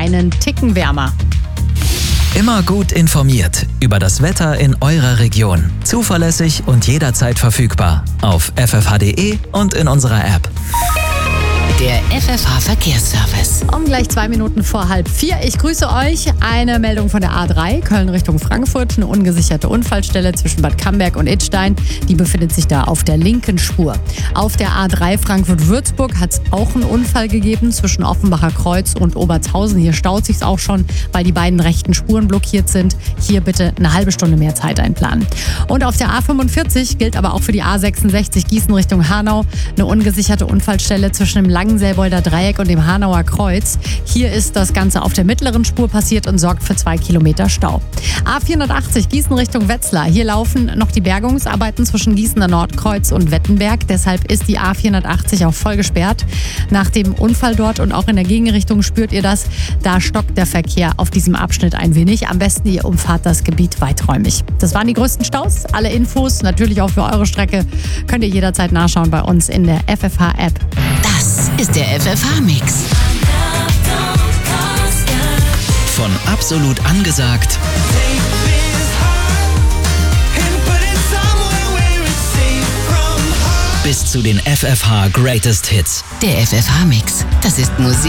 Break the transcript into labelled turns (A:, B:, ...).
A: einen Ticken wärmer.
B: Immer gut informiert über das Wetter in eurer Region. Zuverlässig und jederzeit verfügbar auf ffh.de und in unserer App.
C: Der FFH Verkehrsservice.
A: Um gleich 2 Minuten vor 3:30. Ich grüße euch. Eine Meldung von der A3, Köln Richtung Frankfurt. Eine ungesicherte Unfallstelle zwischen Bad Camberg und Idstein. Die befindet sich da auf der linken Spur. Auf der A3 Frankfurt-Würzburg hat es auch einen Unfall gegeben zwischen Offenbacher Kreuz und Obertshausen. Hier staut sich auch schon, weil die beiden rechten Spuren blockiert sind. Hier bitte eine halbe Stunde mehr Zeit einplanen. Und auf der A45 gilt aber auch für die A66 Gießen Richtung Hanau eine ungesicherte Unfallstelle zwischen dem Langenselbolder Dreieck und dem Hanauer Kreuz. Hier ist das Ganze auf der mittleren Spur passiert und sorgt für 2 Kilometer Stau. A480 Gießen Richtung Wetzlar. Hier laufen noch die Bergungsarbeiten zwischen Gießener Nordkreuz und Wettenberg. Deshalb ist die A480 auch voll gesperrt. Nach dem Unfall dort und auch in der Gegenrichtung spürt ihr das. Da stockt der Verkehr auf diesem Abschnitt ein wenig. Am besten ihr umfahrt das Gebiet weiträumig. Das waren die größten Staus. Alle Infos, natürlich auch für eure Strecke, könnt ihr jederzeit nachschauen bei uns in der FFH-App.
C: Das ist der FFH-Mix.
B: Von absolut angesagt bis zu den FFH Greatest Hits.
C: Der FFH-Mix. Das ist Musik.